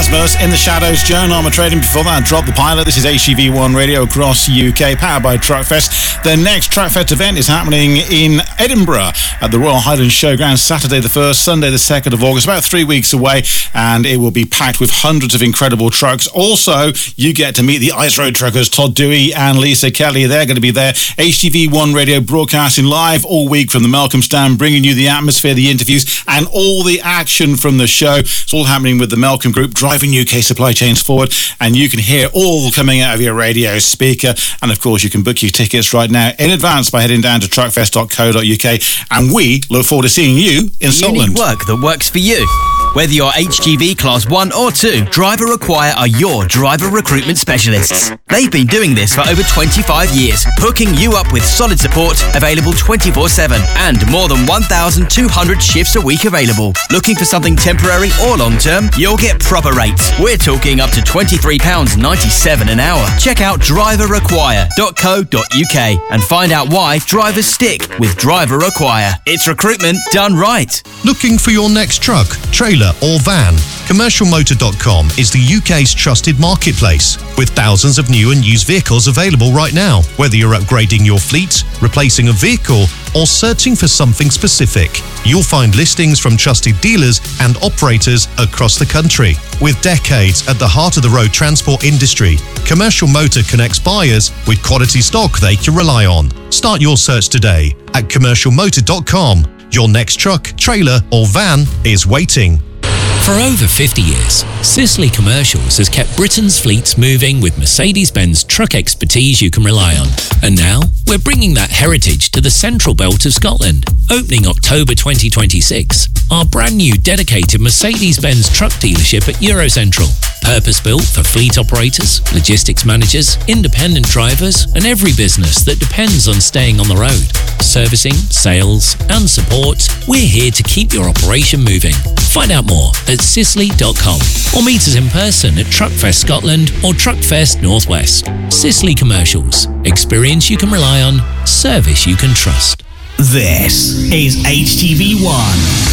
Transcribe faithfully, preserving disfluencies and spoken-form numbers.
Rasmus, In the Shadows, Joan Armour Trading. Before that, Drop the Pilot. This is H G V one Radio across U K, powered by Truckfest. The next Truckfest event is happening in Edinburgh at the Royal Highland Showground, Saturday the first, Sunday the second of August, about three weeks away, and it will be packed with hundreds of incredible trucks. Also, you get to meet the Ice Road Truckers, Todd Dewey and Lisa Kelly. They're going to be there. H G V one Radio broadcasting live all week from the Malcolm stand, bringing you the atmosphere, the interviews, and all the action from the show. It's all happening with the Malcolm Group, driving U K supply chains forward, and you can hear all coming out of your radio speaker. And of course, you can book your tickets right now in advance by heading down to truckfest dot co dot U K. And we look forward to seeing you in Scotland. You need work that works for you. Whether you're H G V Class one or two, Driver Acquire are your driver recruitment specialists. They've been doing this for over twenty-five years, hooking you up with solid support, available twenty-four seven, and more than one thousand two hundred shifts a week available. Looking for something temporary or long-term? You'll get proper rates. We're talking up to twenty-three pounds ninety-seven an hour. Check out driver acquire dot co dot U K and find out why drivers stick with Driver Acquire. It's recruitment done right. Looking for your next truck, trailer or van? commercial motor dot com is the U K's trusted marketplace, with thousands of new and used vehicles available right now. Whether you're upgrading your fleet, replacing a vehicle, or searching for something specific, you'll find listings from trusted dealers and operators across the country. With decades at the heart of the road transport industry, Commercial Motor connects buyers with quality stock they can rely on. Start your search today at commercial motor dot com. Your next truck, trailer or van is waiting. For over fifty years, Sisley Commercials has kept Britain's fleets moving with Mercedes-Benz truck expertise you can rely on. And now, we're bringing that heritage to the central belt of Scotland. Opening October twenty twenty-six, our brand new dedicated Mercedes-Benz truck dealership at Eurocentral. Purpose-built for fleet operators, logistics managers, independent drivers, and every business that depends on staying on the road. Servicing, sales, and support, we're here to keep your operation moving. Find out more at sisley dot com or meet us in person at Truckfest Scotland or Truckfest Northwest. Sisley Commercials. Experience you can rely on, service you can trust. This is H T V one.